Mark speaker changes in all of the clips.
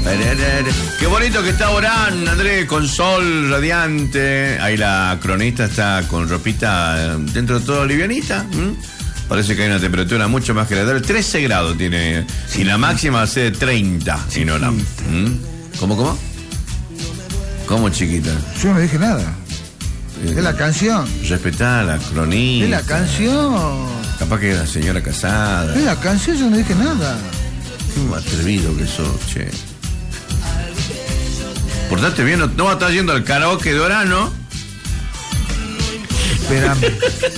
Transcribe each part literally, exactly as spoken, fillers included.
Speaker 1: Qué bonito que está Orán, Andrés, con sol radiante. Ahí la cronista está con ropita dentro de todo livianita. ¿Mm? Parece que hay una temperatura mucho más agradable. trece grados tiene. Y la máxima va a ser de treinta en Orán. ¿Mm? ¿Cómo, cómo? ¿Cómo, chiquita?
Speaker 2: Yo no dije nada. Eh, es la canción.
Speaker 1: Respetá a la cronista.
Speaker 2: Es la canción.
Speaker 1: Capaz que es la señora casada.
Speaker 2: Es la canción, yo no dije nada.
Speaker 1: Qué atrevido que sos, che. Portate bien, no, no va a estar yendo al karaoke de Orán, ¿no?
Speaker 2: Espérame.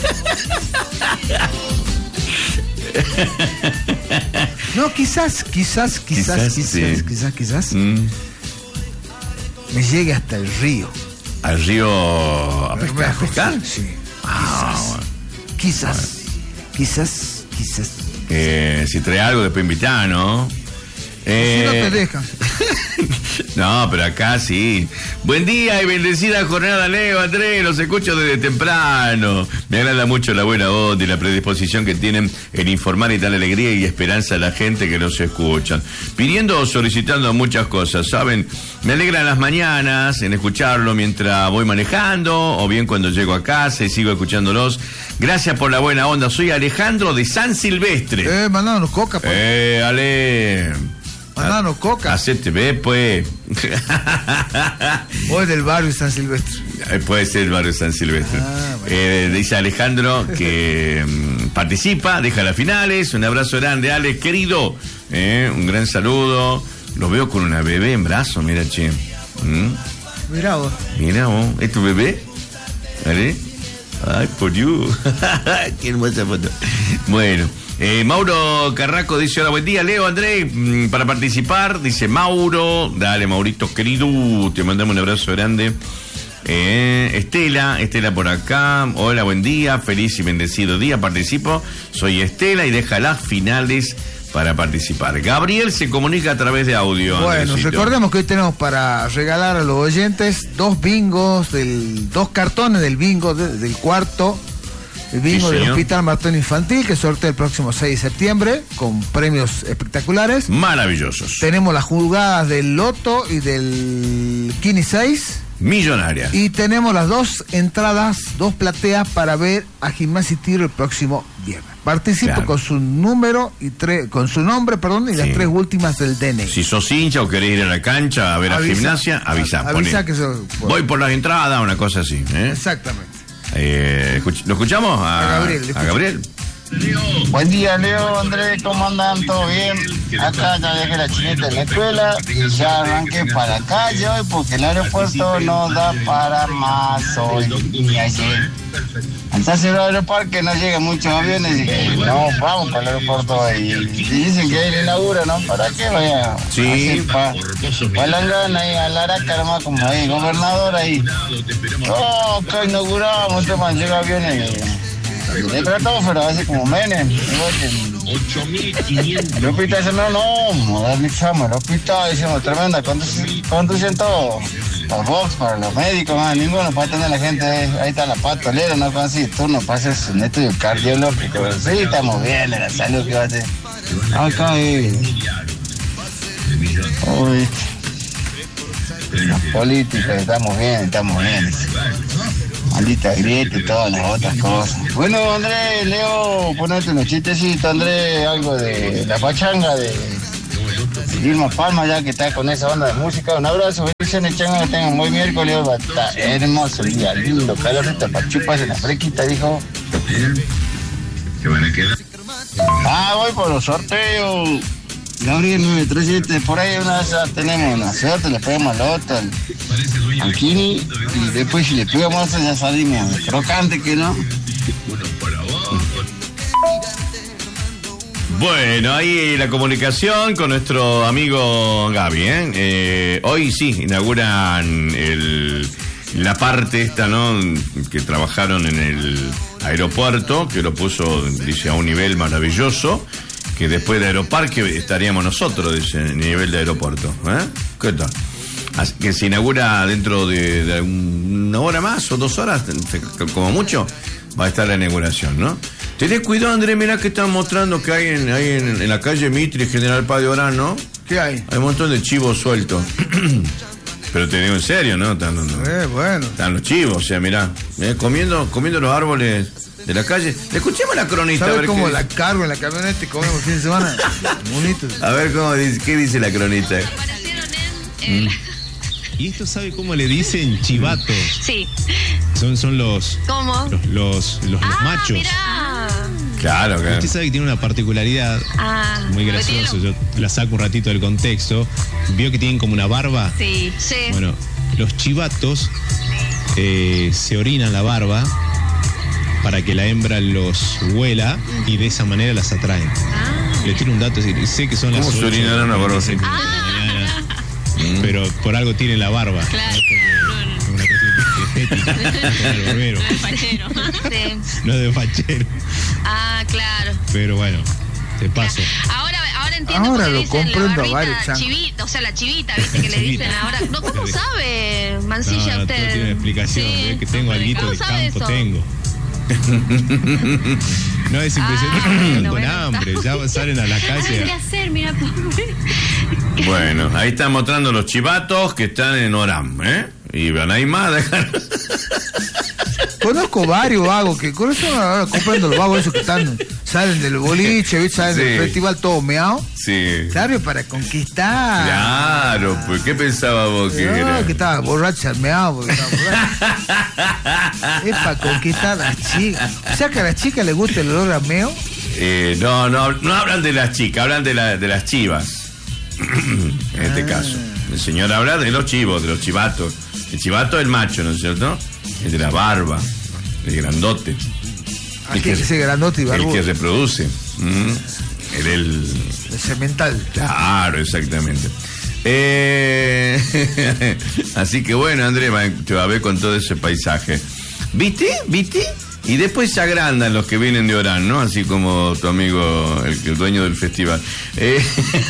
Speaker 2: No, quizás, quizás, quizás, quizás,
Speaker 1: sí.
Speaker 2: quizás, quizás, quizás
Speaker 1: mm.
Speaker 2: me llegue hasta el río.
Speaker 1: ¿Al río a pescar? ¿A pescar?
Speaker 2: Sí.
Speaker 1: Ah,
Speaker 2: quizás,
Speaker 1: bueno.
Speaker 2: quizás, quizás, quizás.
Speaker 1: Eh, si trae algo, después invitá, ¿no?
Speaker 2: Eh... Si no te dejan.
Speaker 1: No, pero acá sí. Buen día y bendecida jornada, Leo, Andrés. Los escucho desde temprano. Me agrada mucho la buena onda y la predisposición que tienen en informar y dar alegría y esperanza a la gente que nos escuchan. Pidiendo o solicitando muchas cosas, ¿saben? Me alegran las mañanas en escucharlo mientras voy manejando o bien cuando llego a casa y sigo escuchándolos. Gracias por la buena onda. Soy Alejandro de San Silvestre.
Speaker 2: Eh, mandanos coca, pues.
Speaker 1: Eh, Ale.
Speaker 2: Mandanos coca.
Speaker 1: Hacete ve, pues.
Speaker 2: O del barrio San Silvestre.
Speaker 1: Eh, puede ser el barrio San Silvestre. Ah, bueno. eh, dice Alejandro que um, participa, deja las finales. Un abrazo grande, Alex, querido. Eh, un gran saludo. Lo veo con una bebé en brazos, mira, che. ¿Mm?
Speaker 2: Mira vos.
Speaker 1: Mira vos. ¿Es tu bebé? ¿Vale? Ay, por you. Qué hermosa foto. Bueno. Eh, Mauro Carraco dice: hola, buen día, Leo, Andrés, mmm, para participar, dice Mauro. Dale, Maurito querido, te mandamos un abrazo grande. eh, Estela, Estela por acá. Hola, buen día, feliz y bendecido día, participo. Soy Estela y deja las finales para participar. Gabriel se comunica a través de audio.
Speaker 2: Bueno,
Speaker 1: Andresito.
Speaker 2: Recordemos que hoy tenemos para regalar a los oyentes dos bingos, del, dos cartones del bingo de, del cuarto. El bingo sí, del Hospital Materno Infantil, que sortea el próximo seis de septiembre, con premios espectaculares.
Speaker 1: Maravillosos.
Speaker 2: Tenemos las jugadas del Loto y del Kini seis.
Speaker 1: Millonaria.
Speaker 2: Y tenemos las dos entradas, dos plateas para ver a Gimnasia y Tiro el próximo viernes. Participo claro. con su número y tres, con su nombre, perdón, y sí. las tres últimas del D N I.
Speaker 1: Si sos hincha o querés ir a la cancha a ver avisa, a Gimnasia, avisa.
Speaker 2: Avisa que so,
Speaker 1: bueno. Voy por las entradas, una cosa así. ¿eh?
Speaker 2: Exactamente.
Speaker 1: Eh, ¿Lo escuchamos? A,
Speaker 2: a Gabriel.
Speaker 1: A Gabriel.
Speaker 3: Buen día, Leo, Andrés, ¿cómo andan? ¿Todo bien? Acá ya dejé la chinita en la escuela y ya arranqué para acá hoy porque el aeropuerto no da para más hoy ni ayer. Entonces el aeroparque no llegan muchos aviones y no, vamos para el aeropuerto y, y dicen que ahí le inaugura, ¿no? ¿Para qué vaya?
Speaker 1: Sí.
Speaker 3: Para pa Langana ahí, a Laraca nomás como ahí, gobernador ahí. Oh, acá inauguramos, este man llega aviones y... Le tratamos, pero así como Menem. ocho mil quinientos. El hospital dice, no, no, modernizamos el hospital, hicimos tremenda conducción todo. Para Vox, para los médicos, man, ninguno para atender a la gente. Ahí está la patolera, no así, tú no pases un estudio cardiológico. Sí, estamos bien en la salud, que va a ser. Acá hay. Uy. Las políticas, estamos bien, estamos bien. Maldita grieta y todas las otras cosas. Bueno, Andrés, Leo, ponete unos chistecitos, Andrés, algo de la pachanga de Irma Palma, ya que está con esa onda de música. Un abrazo, bendiciones, changa, que tengan muy miércoles, va a estar hermoso el día, lindo, calorita para chuparse la fresquita, dijo.
Speaker 1: ¿Qué van a quedar?
Speaker 3: Ah, voy por los sorteos. Gabriel nueve tres siete, por ahí una vez tenemos una suerte, le pegamos al otro, al, al Kini, y después si le pegamos ya salimos crocante que no.
Speaker 1: Bueno, ahí la comunicación con nuestro amigo Gaby, ¿eh? Eh, hoy sí, inauguran el, la parte esta, ¿no? Que trabajaron en el aeropuerto, que lo puso, dice, a un nivel maravilloso. Que después de Aeroparque estaríamos nosotros de ese nivel de aeropuerto. ¿Eh? ¿Qué tal? Así que se inaugura dentro de, de una hora más o dos horas, como mucho, va a estar la inauguración, ¿no? Tenés cuidado, Andrés, mirá que están mostrando que hay en, hay en, en la calle Mitre, General Paz de Orán, ¿no?
Speaker 2: ¿Qué hay?
Speaker 1: Hay un montón de chivos sueltos. Pero te digo en serio, ¿no? Están, no,
Speaker 2: eh, bueno.
Speaker 1: Están los chivos, o sea, mirá, eh, comiendo, comiendo los árboles de la calle. Escuchemos la cronista.
Speaker 2: ¿Sabes cómo
Speaker 1: qué...
Speaker 2: la cargo en la camioneta y comemos el fin de semana? Bonitos.
Speaker 1: A ver cómo dice, qué dice la cronista.
Speaker 4: Mm. ¿Y esto sabe cómo le dicen chivatos?
Speaker 5: Sí.
Speaker 4: Son, son los,
Speaker 5: ¿Cómo?
Speaker 4: Los, los, los,
Speaker 5: ah,
Speaker 4: los machos.
Speaker 5: Mirá.
Speaker 1: Claro, claro.
Speaker 4: Usted sabe que tiene una particularidad
Speaker 5: ah,
Speaker 4: muy graciosa. Yo la saco un ratito del contexto. ¿Vio que tienen como una barba?
Speaker 5: Sí, sí.
Speaker 4: Bueno, los chivatos eh, se orinan la barba para que la hembra los huela y de esa manera las atraen. Ah. Le tiro un dato, sé que son las
Speaker 1: ¿Cómo se orinan una barba?
Speaker 5: Ah.
Speaker 4: Mm. Pero por algo tiene la barba.
Speaker 5: Claro.
Speaker 4: Es una cuestión de estética. Como el barbero.
Speaker 5: No es fachero. Sí.
Speaker 4: No es de fachero.
Speaker 5: Ah, claro.
Speaker 4: Pero bueno, te paso.
Speaker 5: Ahora, ahora entiendo
Speaker 2: ahora
Speaker 5: por qué
Speaker 2: lo
Speaker 5: dicen
Speaker 2: comprendo
Speaker 5: la
Speaker 2: a varios
Speaker 5: barbita chivita, o sea, la chivita, viste que le dicen ahora. No, ¿cómo sabe, Mancilla,
Speaker 4: no, no,
Speaker 5: usted?
Speaker 4: No tiene explicación, sí. Es que tengo alguito de campo,
Speaker 5: eso?
Speaker 4: tengo. No, es impresionante. Ah, con bueno, hambre, ya salen a la calle.
Speaker 5: ¿Qué hacer? Mira, pobre.
Speaker 1: Bueno, ahí están mostrando los chivatos que están en Oram, ¿eh? Y van ahí más.
Speaker 2: Conozco varios vagos que con eso ahora comprando los vagos esos que están, salen del boliche, ¿viste? Salen sí. del festival todo meado.
Speaker 1: Sí.
Speaker 2: Claro, para conquistar.
Speaker 1: Claro, pues ¿qué pensaba vos que no, era?
Speaker 2: Que estaba borracho, meado, porque estaba borracho. Es para conquistar a las chicas. O sea que a las chicas les gusta el olor a meo.
Speaker 1: Eh, no, no, no hablan de las chicas, hablan de, la, de las chivas. En este ah. caso. El señor habla de los chivos, de los chivatos. El chivato es el macho, ¿no es cierto? El de la barba, el grandote.
Speaker 2: Ah, el que, ese grandote y barbudo.
Speaker 1: El que reproduce. Mm. El, el...
Speaker 2: el semental.
Speaker 1: Claro, exactamente. Eh... Así que bueno, Andrés, te va a ver con todo ese paisaje. ¿Viste? ¿Viste? Y después se agrandan los que vienen de Orán, ¿no? Así como tu amigo, el, el dueño del festival. Eh...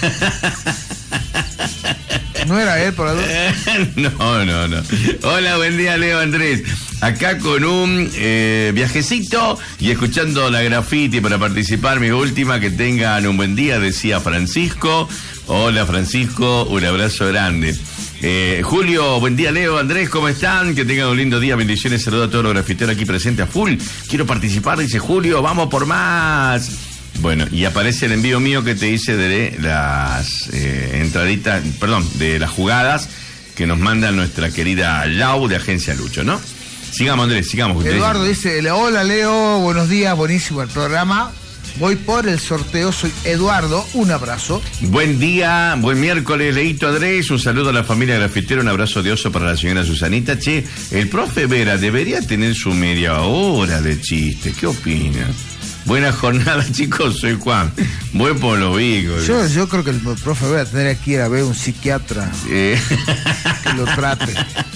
Speaker 2: ¿No era él por la duda?
Speaker 1: No, no, no. Hola, buen día, Leo Andrés. Acá con un eh, viajecito y escuchando la graffiti para participar. Mi última, que tengan un buen día, decía Francisco. Hola, Francisco, un abrazo grande. Eh, Julio, buen día, Leo, Andrés, ¿cómo están? Que tengan un lindo día, bendiciones, saludos a todos los grafiteros aquí presentes a full. Quiero participar, dice Julio, vamos por más. Bueno, y aparece el envío mío que te dice de las eh, entraditas, perdón, de las jugadas que nos manda nuestra querida Lau de Agencia Lucho, ¿no? Sigamos, Andrés, sigamos.
Speaker 2: Eduardo dice, hola Leo, buenos días, buenísimo el programa. Voy por el sorteo, soy Eduardo, un abrazo.
Speaker 1: Buen día, buen miércoles, Leito Andrés, un saludo a la familia grafitera, un abrazo de oso para la señora Susanita. Che, el profe Vera debería tener su media hora de chiste, ¿qué opina? Buena jornada, chicos, soy Juan. Voy por los bigos.
Speaker 2: Yo, yo creo que el profe va a tener que ir a ver un psiquiatra eh. que lo trate.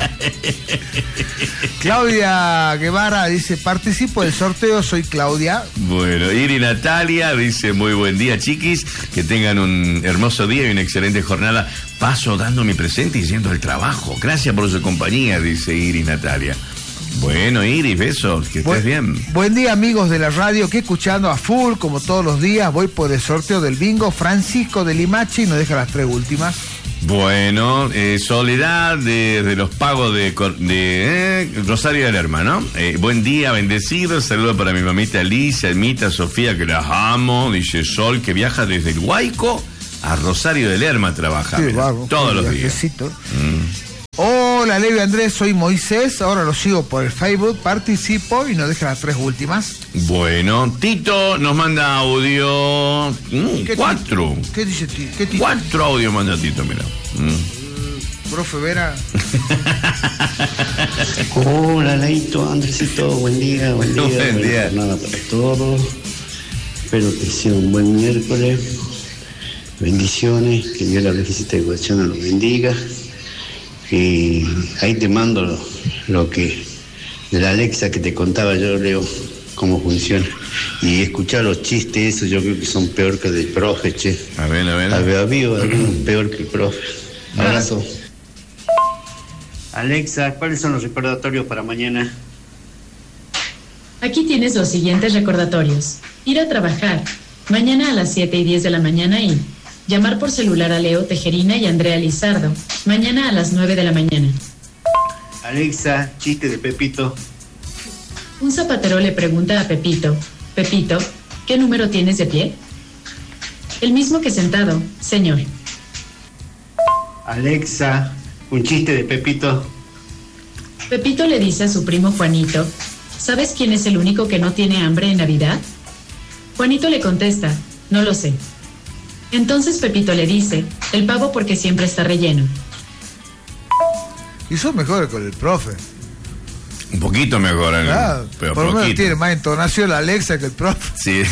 Speaker 2: Claudia Guevara dice, participo del sorteo, soy Claudia.
Speaker 1: Bueno, Iri Natalia dice, muy buen día, chiquis, que tengan un hermoso día y una excelente jornada. Paso dando mi presente y yendo al trabajo. Gracias por su compañía, dice Iri Natalia. Bueno, Iris, besos, que estés bien.
Speaker 2: Buen día, amigos de la radio, que escuchando a full, como todos los días, voy por el sorteo del bingo. Francisco de Limache, y nos deja las tres últimas.
Speaker 1: Bueno, eh, Soledad de, de los pagos de, de eh, Rosario del Lerma, ¿no? Eh, buen día, bendecido, saludo para mi mamita Alicia, Almita, Sofía, que las amo, dice Sol, que viaja desde el Huayco a Rosario del Lerma, trabaja, sí, mira, vago, todos los días. Mm.
Speaker 2: Hola, Levi Andrés, soy Moisés, ahora lo sigo por el Facebook, participo y nos deja las tres últimas.
Speaker 1: Bueno, Tito nos manda audio, mm, ¿Qué cuatro.
Speaker 2: Tito? ¿Qué dice Tito? ¿Qué Tito?
Speaker 1: Cuatro audios manda Tito, mira. Mm.
Speaker 2: Profe Vera.
Speaker 6: Hola, Leito, Andresito, buen día, buen día.
Speaker 1: Buen día.
Speaker 6: Nada para todos. Espero que sea un buen miércoles. Bendiciones, que Dios la visita de Guachana los bendiga. Y ahí te mando lo, lo que de la Alexa que te contaba yo, Leo, cómo funciona. Y escuchar los chistes, esos yo creo que son peor que del profe, che.
Speaker 1: A ver, a ver.
Speaker 6: Había habido algunos peor que el profe. Abrazo. Alexa, ¿cuáles son los recordatorios para mañana?
Speaker 7: Aquí tienes los siguientes recordatorios. Ir a trabajar. Mañana a las siete y diez de la mañana y Llamar por celular a Leo Tejerina y Andrea Lizardo. Mañana a las nueve de la mañana.
Speaker 6: Alexa, chiste de Pepito.
Speaker 7: Un zapatero le pregunta a Pepito, Pepito, ¿qué número tienes de pie? El mismo que sentado, señor.
Speaker 6: Alexa, un chiste de Pepito.
Speaker 7: Pepito le dice a su primo Juanito, ¿sabes quién es el único que no tiene hambre en Navidad? Juanito le contesta, no lo sé. Entonces Pepito le dice, el pavo porque siempre está relleno.
Speaker 2: Y son mejores con el profe.
Speaker 1: Un poquito mejor, ¿eh?
Speaker 2: Claro,
Speaker 1: pero
Speaker 2: por lo menos
Speaker 1: poquito.
Speaker 2: tiene más entonación la Alexa que el profe.
Speaker 1: Sí.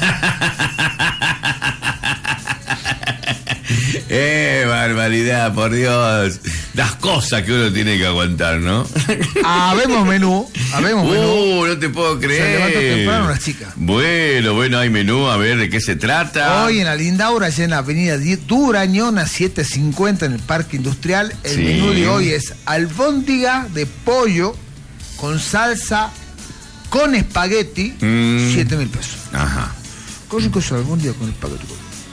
Speaker 1: Eh, barbaridad, por Dios. Las cosas que uno tiene que aguantar, ¿no?
Speaker 2: Habemos menú, habemos menú.
Speaker 1: Uh, no te puedo creer.
Speaker 2: Se levanta temprano las chicas.
Speaker 1: Bueno, bueno, hay menú, a ver de qué se trata.
Speaker 2: Hoy en la Lindaura, allá en la avenida Durañona setecientos cincuenta en el Parque Industrial, el
Speaker 1: Sí.
Speaker 2: menú de hoy es albóndiga de pollo con salsa con espagueti,
Speaker 1: Mm.
Speaker 2: siete mil pesos.
Speaker 1: Ajá.
Speaker 2: ¿Qué cosa albóndiga con espagueti?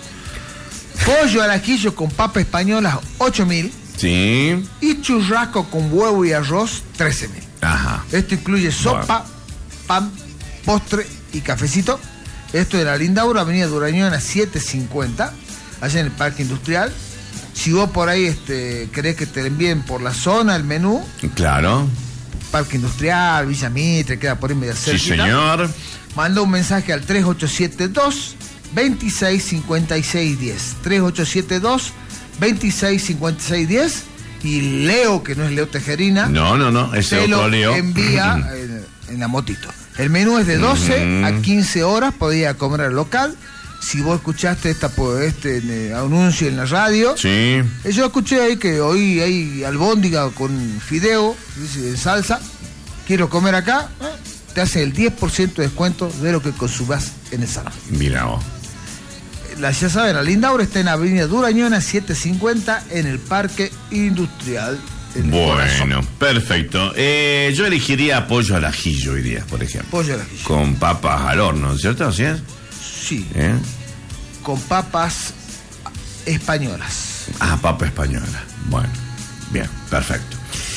Speaker 2: Pollo al ajillo con papa española, ocho mil.
Speaker 1: Sí.
Speaker 2: Y churrasco con huevo y arroz, trece mil.
Speaker 1: Ajá.
Speaker 2: Esto incluye sopa, pan, postre y cafecito. Esto de la Lindaura, avenida Durañona setecientos cincuenta, allá en el Parque Industrial. Si vos por ahí este, querés que te envíen por la zona el menú,
Speaker 1: Claro.
Speaker 2: Parque Industrial, Villa Mitre, queda por ahí medio
Speaker 1: Sí,
Speaker 2: cerquita.
Speaker 1: señor.
Speaker 2: Manda un mensaje al tres ocho siete dos, veintiséis cincuenta y seis diez. tres ocho siete dos, veintiséis cincuenta y seis diez. Y Leo, que no es Leo Tejerina,
Speaker 1: No, no, no, ese
Speaker 2: se
Speaker 1: otro
Speaker 2: lo
Speaker 1: Leo.
Speaker 2: envía en, en la motito. El menú es de doce
Speaker 1: Ujú.
Speaker 2: a quince horas, podía comer al local. Si vos escuchaste esta, pues, este eh, anuncio en la radio,
Speaker 1: Sí.
Speaker 2: eh, yo escuché ahí que hoy hay albóndiga con fideo, dice, en salsa. Quiero comer acá, eh, te hace el diez por ciento de descuento de lo que consumas en el salón.
Speaker 1: Mira vos.
Speaker 2: La, ya saben, la Lindaura está en Avenida Durañona setecientos cincuenta en el Parque Industrial. en el corazón.
Speaker 1: Bueno, perfecto. Eh, yo elegiría pollo al ajillo hoy día, por ejemplo.
Speaker 2: Pollo al ajillo.
Speaker 1: Con papas al horno, ¿cierto? ¿Así es?
Speaker 2: Sí,
Speaker 1: ¿Eh?
Speaker 2: con papas españolas.
Speaker 1: Ah, papa española. Bueno, bien, perfecto.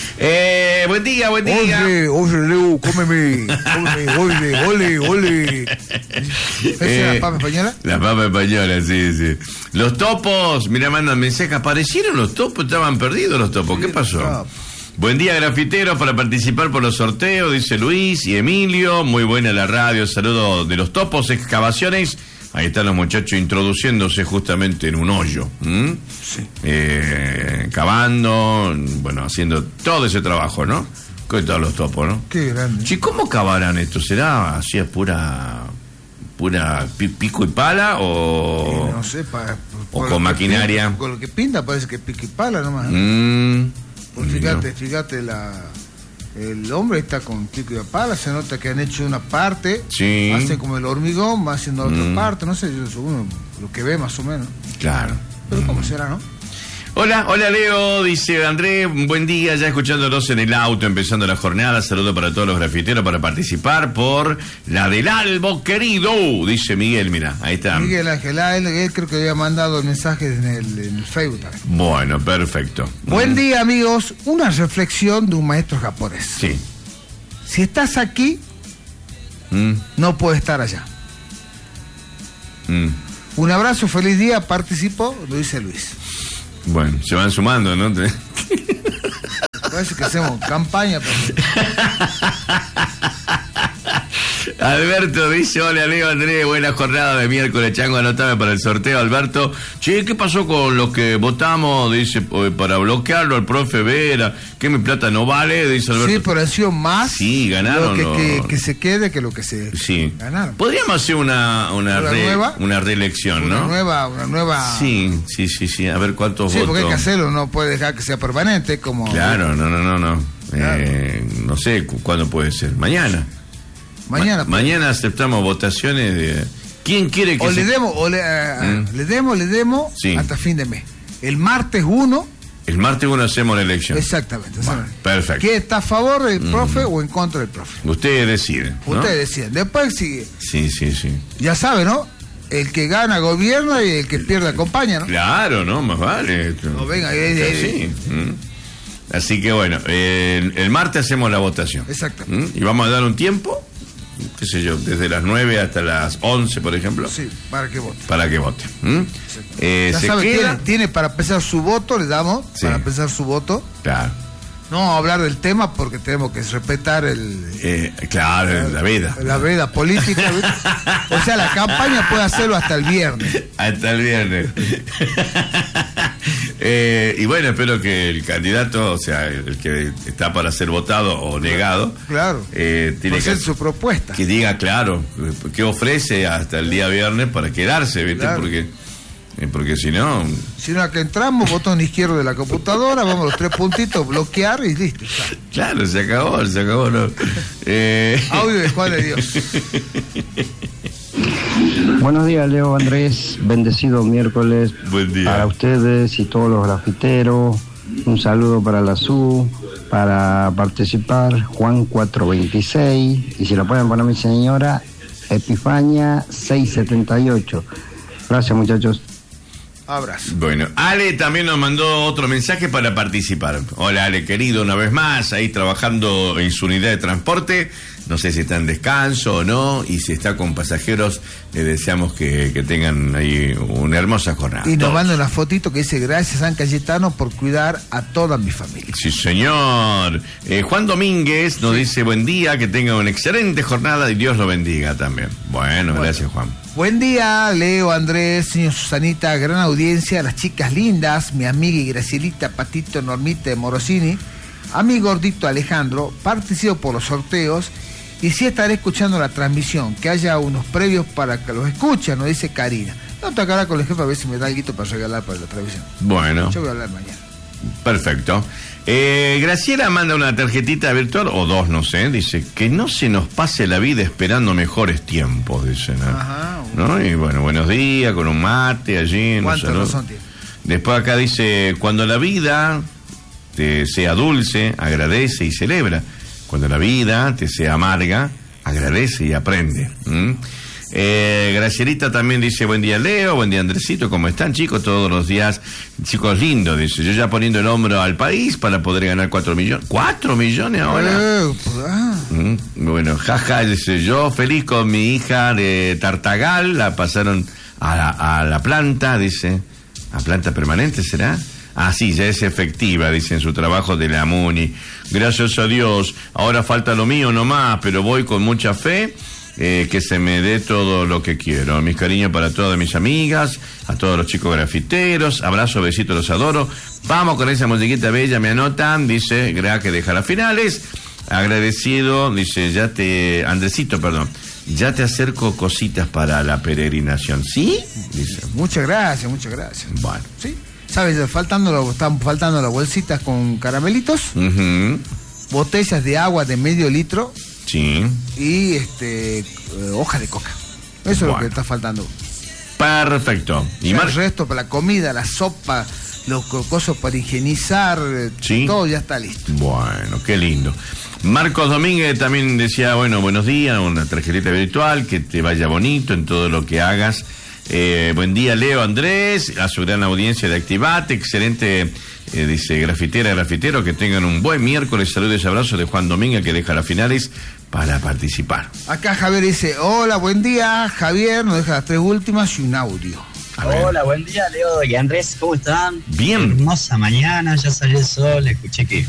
Speaker 1: Eh, buen día, buen día.
Speaker 2: Oye, oye, Leo, cómeme, cómeme, oye, ole, ole. ¿Esa
Speaker 1: Eh,
Speaker 2: es la papa española?
Speaker 1: La papa española, sí, sí. Los topos, mira, mandan mensajes. ¿Aparecieron los topos? Estaban perdidos los topos. ¿Qué pasó?
Speaker 2: no.
Speaker 1: Buen día, grafiteros, para participar por los sorteos, dice Luis y Emilio. Muy buena la radio. Saludos de los topos, excavaciones. Ahí están los muchachos introduciéndose justamente en un hoyo. ¿Mm?
Speaker 2: Sí.
Speaker 1: Eh, cavando, bueno, haciendo todo ese trabajo, ¿no? Con todos los topos, ¿no?
Speaker 2: Qué grande.
Speaker 1: Sí, ¿cómo cavarán esto? ¿Será así es pura pura pi- pico y pala o
Speaker 2: Eh, no sé, pa-
Speaker 1: o
Speaker 2: por
Speaker 1: con
Speaker 2: lo que
Speaker 1: maquinaria?
Speaker 2: pinta- con lo que pinta parece que pique y pala nomás. ¿eh?
Speaker 1: Mm,
Speaker 2: Pues fíjate, fíjate, la, el hombre está con pico y pala, se nota que han hecho una parte,
Speaker 1: Sí.
Speaker 2: hacen como el hormigón, va haciendo la
Speaker 1: Mm.
Speaker 2: otra parte, no sé, yo, uno lo que ve más o menos.
Speaker 1: claro.
Speaker 2: Pero cómo será, ¿no?
Speaker 1: Hola, hola Leo, dice André, buen día, ya escuchándolos en el auto, empezando la jornada, saludo para todos los grafiteros para participar por la del Albo querido, dice Miguel, mira, ahí está.
Speaker 2: Miguel Ángel, ah, él, él creo que había mandado el mensaje en el, en el Facebook también.
Speaker 1: Bueno, perfecto.
Speaker 2: Buen día, amigos. Una reflexión de un maestro japonés.
Speaker 1: Sí.
Speaker 2: Si estás aquí,
Speaker 1: Mm,
Speaker 2: no puedes estar allá.
Speaker 1: mm.
Speaker 2: Un abrazo, feliz día, participo, lo dice Luis.
Speaker 1: Bueno, se van sumando, ¿no?
Speaker 2: Parece que hacemos campaña.
Speaker 1: Alberto dice, hola Leo Andrés, buena jornada de miércoles, chango, anotame para el sorteo, Alberto. Che, ¿qué pasó con los que votamos? Dice, eh, para bloquearlo al profe Vera, que mi plata no vale, dice Alberto.
Speaker 2: Sí, pero han sido más
Speaker 1: Sí, ganaron,
Speaker 2: lo que,
Speaker 1: no.
Speaker 2: que, que se quede que lo que se
Speaker 1: Sí.
Speaker 2: ganaron.
Speaker 1: Podríamos hacer una, una,
Speaker 2: ¿Una
Speaker 1: re-
Speaker 2: nueva?
Speaker 1: una reelección,
Speaker 2: Una
Speaker 1: ¿no?
Speaker 2: nueva, una nueva.
Speaker 1: Sí, sí, sí, sí, a ver cuántos
Speaker 2: Sí,
Speaker 1: votos.
Speaker 2: porque hay que hacerlo, no puede dejar que sea permanente, como.
Speaker 1: Claro, no, no, no, no.
Speaker 2: Claro.
Speaker 1: Eh, no sé, cu- ¿cuándo puede ser? Mañana.
Speaker 2: Mañana.
Speaker 1: Ma- mañana aceptamos votaciones de... ¿Quién quiere que
Speaker 2: O
Speaker 1: se...
Speaker 2: le demos, o le, eh,
Speaker 1: Mm.
Speaker 2: le demos, le demos
Speaker 1: Sí.
Speaker 2: hasta fin de mes. El martes uno,
Speaker 1: El martes uno hacemos la elección.
Speaker 2: exactamente.
Speaker 1: Bueno,
Speaker 2: ¿saben?
Speaker 1: perfecto.
Speaker 2: ¿Quién está a favor del profe o en contra del profe?
Speaker 1: Ustedes deciden, ¿no?
Speaker 2: Ustedes deciden. Después, si,
Speaker 1: Sí, sí, sí.
Speaker 2: ya saben, ¿no? el que gana gobierna y el que pierde acompaña, ¿no?
Speaker 1: Claro, no, más vale.
Speaker 2: No, venga, eh, eh,
Speaker 1: sí. ¿Mm? Así que bueno, eh, el, el martes hacemos la votación.
Speaker 2: Exacto.
Speaker 1: ¿Mm? Y vamos a dar un tiempo, qué sé yo, desde las nueve hasta las once, por ejemplo.
Speaker 2: Sí, para que vote.
Speaker 1: Para que vote. ¿Mm? Eh,
Speaker 2: ya
Speaker 1: se
Speaker 2: sabe,
Speaker 1: queda...
Speaker 2: tiene, tiene para pensar su voto, le damos,
Speaker 1: Sí.
Speaker 2: para pensar su voto.
Speaker 1: Claro.
Speaker 2: No vamos a hablar del tema porque tenemos que respetar el...
Speaker 1: Eh, claro, la vida.
Speaker 2: La veda política. ¿Ves? O sea, la campaña puede hacerlo hasta el viernes.
Speaker 1: Hasta el viernes. eh, y bueno, espero que el candidato, o sea, el que está para ser votado o negado,
Speaker 2: claro,
Speaker 1: eh, tiene que
Speaker 2: hacer su propuesta.
Speaker 1: Que diga, claro, qué ofrece hasta el día viernes para quedarse, ¿viste?
Speaker 2: Claro.
Speaker 1: Porque, eh, porque si no...
Speaker 2: Si no, acá entramos, botón izquierdo de la computadora, vamos los tres puntitos, bloquear y listo. Ya.
Speaker 1: Claro, se acabó, se acabó. ¿No? Eh...
Speaker 2: Audio de Juan de Dios.
Speaker 8: Buenos días, Leo, Andrés, bendecido miércoles.
Speaker 1: Buen día.
Speaker 8: Para ustedes y todos los grafiteros, un saludo para la S U, para participar, Juan cuatrocientos veintiséis, y si lo pueden poner mi señora, Epifania seiscientos setenta y ocho. Gracias, muchachos.
Speaker 2: Abrazo.
Speaker 1: Bueno, Ale también nos mandó otro mensaje para participar. Hola, Ale, querido, una vez más, ahí trabajando en su unidad de transporte. No sé si está en descanso o no, y si está con pasajeros, le deseamos que, que tengan ahí una hermosa jornada.
Speaker 2: Y nos
Speaker 1: Todos.
Speaker 2: manda una fotito que dice: gracias, San Cayetano, por cuidar a toda mi familia.
Speaker 1: Sí, señor. Eh, Juan Domínguez nos dice: buen día, que tenga una excelente jornada y Dios lo bendiga también. Bueno,
Speaker 2: Bueno.
Speaker 1: gracias, Juan.
Speaker 2: Buen día, Leo, Andrés, señor Susanita, gran audiencia, las chicas lindas, mi amiga y Gracielita, Patito, Normita de Morosini, a mi gordito Alejandro, participo por los sorteos y sí estaré escuchando la transmisión, que haya unos previos para que los escuchen, nos dice Karina. No, te acá con el jefe a ver si me da algo para regalar para la transmisión.
Speaker 1: Bueno.
Speaker 2: Yo voy a hablar mañana.
Speaker 1: Perfecto. Eh, Graciela manda una tarjetita virtual, o dos, no sé, dice: que no se nos pase la vida esperando mejores tiempos, dice, ¿no?
Speaker 2: Ajá.
Speaker 1: ¿No? Y bueno, buenos días, con un mate allí. un
Speaker 2: ¿Cuántos
Speaker 1: saludo.
Speaker 2: razón tiene?
Speaker 1: Después acá dice: cuando la vida te sea dulce, agradece y celebra. Cuando la vida te sea amarga, agradece y aprende. ¿Mm? Eh, Gracielita también dice: buen día, Leo, buen día, Andresito, ¿cómo están, chicos? Todos los días, chicos lindos, dice, yo ya poniendo el hombro al país para poder ganar cuatro millones. ¿Cuatro millones ahora?
Speaker 2: Eh, pues, ah.
Speaker 1: Mm, bueno, jaja, dice, yo feliz con mi hija de Tartagal, la pasaron a la, a la planta, dice, ¿a planta permanente será? Ah, sí, ya es efectiva, dice, en su trabajo de la MUNI. Gracias a Dios, ahora falta lo mío nomás, pero voy con mucha fe. Eh, que se me dé todo lo que quiero. Mis cariños para todas mis amigas, a todos los chicos grafiteros, abrazo, besitos, los adoro. Vamos con esa musiquita bella, me anotan, dice, gra que deja las finales. Agradecido, dice, ya te, Andresito, perdón, ya te acerco cositas para la peregrinación, ¿sí? Dice.
Speaker 2: Muchas gracias, muchas gracias.
Speaker 1: Bueno.
Speaker 2: ¿Sí? ¿Sabes? Faltando, están faltando las bolsitas con caramelitos,
Speaker 1: Uh-huh.
Speaker 2: botellas de agua de medio litro.
Speaker 1: Sí.
Speaker 2: Y este eh, hoja de coca. Eso es
Speaker 1: Bueno.
Speaker 2: lo que está faltando.
Speaker 1: Perfecto.
Speaker 2: Y
Speaker 1: Y Mar-
Speaker 2: el resto para la comida, la sopa, los cocosos para higienizar, eh,
Speaker 1: Sí.
Speaker 2: todo ya está listo.
Speaker 1: Bueno, qué lindo. Marcos Domínguez también decía, bueno, buenos días, una tarjetita virtual, que te vaya bonito en todo lo que hagas. Eh, buen día, Leo, Andrés, a su gran audiencia de Activate, excelente, eh, dice, grafitera, grafitero, que tengan un buen miércoles, saludos y abrazos de Juan Domínguez, que deja las finales para participar.
Speaker 2: Acá Javier dice: hola, buen día, Javier, nos deja las tres últimas y un audio.
Speaker 1: A ver.
Speaker 9: Hola, buen día, Leo y Andrés, ¿cómo están?
Speaker 1: Bien.
Speaker 9: Hermosa mañana, ya salió el sol, escuché que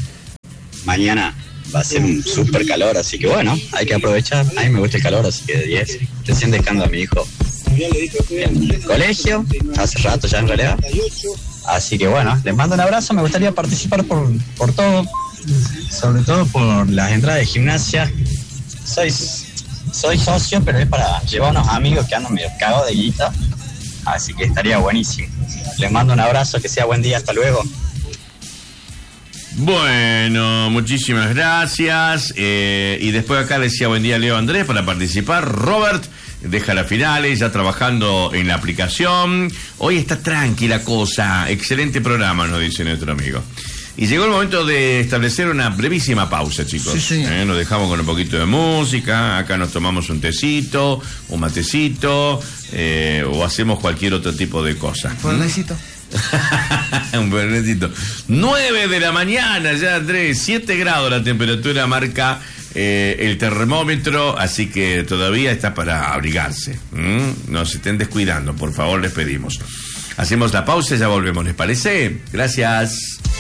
Speaker 9: mañana va a ser un súper calor, así que bueno, hay que aprovechar. A mí me gusta el calor, así que de diez. Recién dejando a mi hijo en el colegio, hace rato ya en realidad. Así que bueno, les mando un abrazo, me gustaría participar por, por todo, sobre todo por las entradas de gimnasia. Soy, soy socio, pero es para llevar unos amigos que andan medio cagados de guita. Así que estaría buenísimo. Les mando un abrazo, que sea buen día, hasta luego.
Speaker 1: Bueno, muchísimas gracias. Eh, y después acá decía buen día, Leo, Andrés, para participar. Robert deja las finales, ya trabajando en la aplicación. Hoy está tranquila cosa. Excelente programa, nos dice nuestro amigo. Y llegó el momento de establecer una brevísima pausa, chicos.
Speaker 2: Sí, sí.
Speaker 1: ¿Eh? Nos dejamos con un poquito de música, acá nos tomamos un tecito, un matecito, eh, o hacemos cualquier otro tipo de cosa.
Speaker 2: Un necesito.
Speaker 1: Un bernecito. nueve de la mañana ya, Andrés, siete grados la temperatura marca eh, el termómetro, así que todavía está para abrigarse. ¿Mm? No se estén descuidando, por favor, les pedimos. Hacemos la pausa y ya volvemos, ¿les parece? Gracias.